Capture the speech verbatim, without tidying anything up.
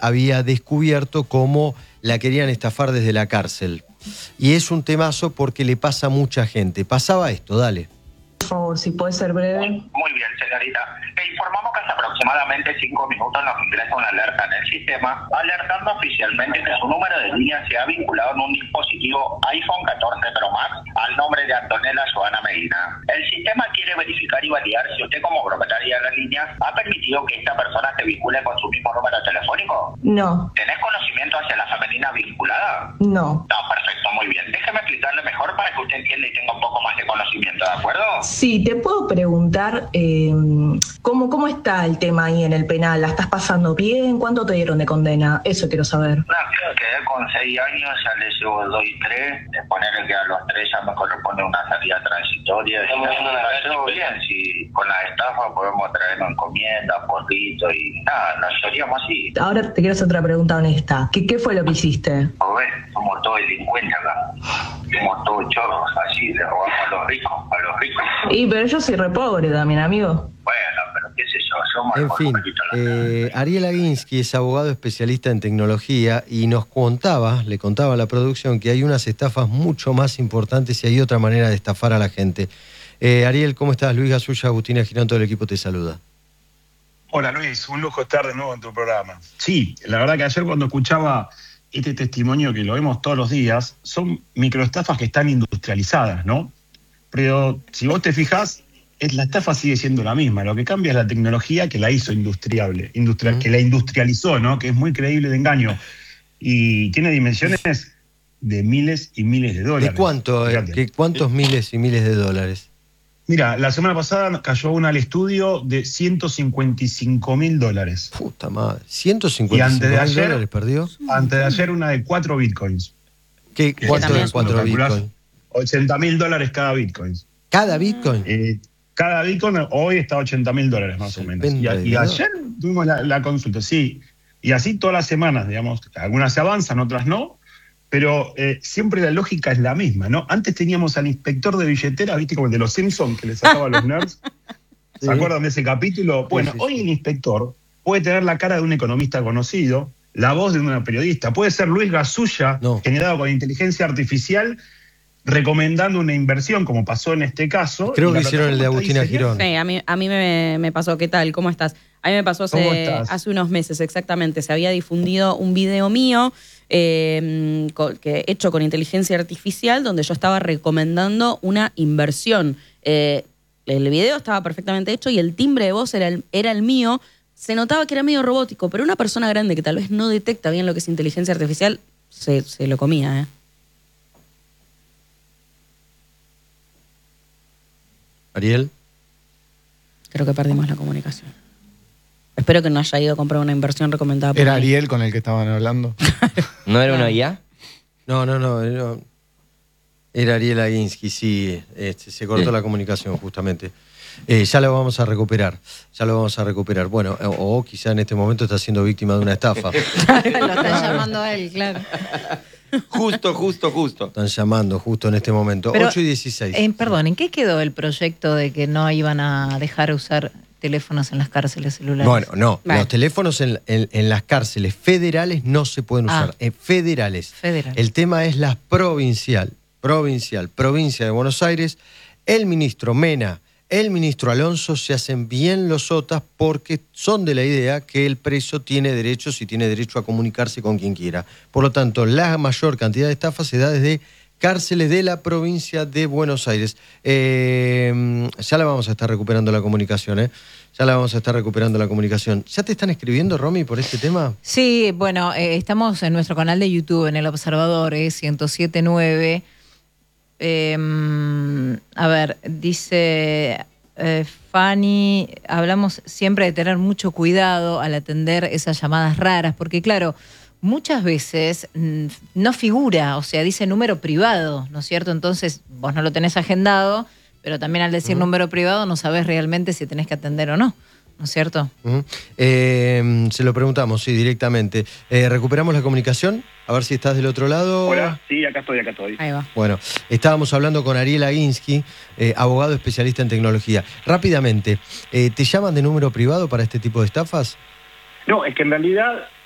había descubierto cómo la querían estafar desde la cárcel. Y es un temazo porque le pasa a mucha gente. Pasaba esto, dale. Por favor, si puede ser breve. Muy bien, señorita. Le informamos que hace aproximadamente cinco minutos nos ingresa una alerta en el sistema, alertando oficialmente que su número de línea se ha vinculado en un dispositivo iPhone catorce Pro Max al nombre de Antonella Joana Medina. El sistema quiere verificar y validar si usted, como propietaria de la línea, ha permitido que esta persona se vincule con su mismo número telefónico. No. ¿Tenés conocimiento hacia la femenina vinculada? No. No, perfecto, muy bien. Déjeme explicarle mejor para que usted entienda y tenga un poco más de conocimiento, ¿de acuerdo? Sí, te puedo preguntar eh, ¿cómo, cómo está el tema ahí en el penal. ¿La estás pasando bien? ¿Cuánto te dieron de condena? Eso quiero saber. No, quedé con seis años, ya le llevo dos y tres. De ponerle que a los tres ya me corresponde una salida transitoria. Estamos viendo la llevo bien, si con la estafa podemos traer una encomienda, porrito y nada, nos lloríamos así. Ahora te quiero hacer otra pregunta honesta. ¿Qué, qué fue lo que hiciste? Como ves, somos todos delincuentes acá. Somos todos chorros, así, le robamos a los ricos, a los ricos. Y pero yo soy re pobre también, amigo. Bueno, pero qué sé yo, somos... En fin, eh, Ariel Aguinsky es abogado especialista en tecnología y nos contaba, le contaba a la producción que hay unas estafas mucho más importantes y hay otra manera de estafar a la gente. Eh, Ariel, ¿cómo estás? Luis Gasulla, Agustina Girón, todo el equipo te saluda. Hola Luis, un lujo estar de nuevo en tu programa. Sí, la verdad que ayer cuando escuchaba este testimonio que lo vemos todos los días, son microestafas que están industrializadas, ¿no? Pero si vos te fijás, es, la estafa sigue siendo la misma. Lo que cambia es la tecnología que la hizo industriable, industrial, mm. que la industrializó, ¿no? Que es muy creíble de engaño. Y tiene dimensiones de miles y miles de dólares. ¿De cuánto? Eh, ¿Qué, ¿Cuántos miles y miles de dólares? Mira, la semana pasada cayó una al estudio de ciento cincuenta y cinco mil dólares. Puta madre. ¿ciento cincuenta y cinco mil dólares perdió? Antes de ayer una de cuatro bitcoins. ¿Qué, ¿Cuánto de cuatro bitcoins? ochenta mil dólares cada bitcoin. ¿Cada bitcoin? Eh, cada bitcoin hoy está a ochenta mil dólares más o menos. Y, y ayer tuvimos la, la consulta, sí. Y así todas las semanas, digamos. Algunas se avanzan, otras no. Pero eh, siempre la lógica es la misma, ¿no? Antes teníamos al inspector de billeteras, ¿viste? Como el de los Simpsons, que le sacaba a los nerds. ¿Se sí. acuerdan de ese capítulo? Bueno, sí, sí, hoy sí. El inspector puede tener la cara de un economista conocido, la voz de una periodista. Puede ser Luis Gasulla, no. generado con inteligencia artificial, recomendando una inversión, como pasó en este caso. Creo que hicieron el de Agustina Girón. Sí, a mí, a mí me, me pasó. ¿Qué tal? ¿Cómo estás? A mí me pasó hace, hace unos meses, exactamente. Se había difundido un video mío eh, con, que, hecho con inteligencia artificial, donde yo estaba recomendando una inversión. Eh, el video estaba perfectamente hecho y el timbre de voz era el, era el mío. Se notaba que era medio robótico, pero una persona grande que tal vez no detecta bien lo que es inteligencia artificial, se, se lo comía, ¿eh? Ariel. Creo que perdimos la comunicación. Espero que no haya ido a comprar una inversión recomendada por ¿Era mí. Ariel con el que estaban hablando? ¿No era una I A? No, no, no. Era, era Ariel Aguinsky, sí. Este, se cortó sí. la comunicación, justamente. Eh, ya lo vamos a recuperar. Ya lo vamos a recuperar. Bueno, o, o quizá en este momento está siendo víctima de una estafa. Lo están llamando a él, claro. Justo, justo, justo. Están llamando justo en este momento. Pero, ocho y dieciséis. Eh, perdón, ¿en qué quedó el proyecto de que no iban a dejar usar teléfonos en las cárceles celulares? Bueno, no. Bueno. Los teléfonos en, en, en las cárceles federales no se pueden usar. Ah. Eh, federales. Federales. El tema es la provincial. Provincial. Provincia de Buenos Aires. El ministro Mena, el ministro Alonso se hacen bien los sotas porque son de la idea que el preso tiene derechos y tiene derecho a comunicarse con quien quiera. Por lo tanto, la mayor cantidad de estafas se da desde cárceles de la provincia de Buenos Aires. Eh, ya la vamos a estar recuperando la comunicación, ¿eh? Ya la vamos a estar recuperando la comunicación. ¿Ya te están escribiendo, Romy, por este tema? Sí, bueno, eh, estamos en nuestro canal de YouTube, en El Observador, eh, ciento siete punto nueve. Eh, a ver, dice eh, Fanny, hablamos siempre de tener mucho cuidado al atender esas llamadas raras, porque claro, muchas veces mm, no figura, o sea, dice número privado, ¿no es cierto? Entonces vos no lo tenés agendado, pero también al decir uh-huh. número privado no sabés realmente si tenés que atender o no. ¿No es cierto? Uh-huh. eh, se lo preguntamos, sí, directamente. Eh, ¿Recuperamos la comunicación? A ver si estás del otro lado. Hola, sí, acá estoy, acá estoy. Ahí va. Bueno, estábamos hablando con Ariel Aguinsky, eh, abogado especialista en tecnología. Rápidamente, eh, ¿te llaman de número privado para este tipo de estafas? No, es que en realidad